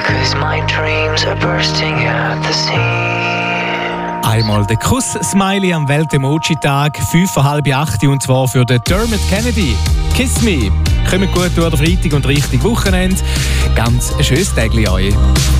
because my dreams are bursting at the seams. Einmal der Kuss-Smiley am Welt-Emoji-Tag, 7:30 und zwar für den Dermot Kennedy. Kiss me. Kommt gut durch den Freitag und Richtung Wochenende. Ganz ein schönes Tag euch.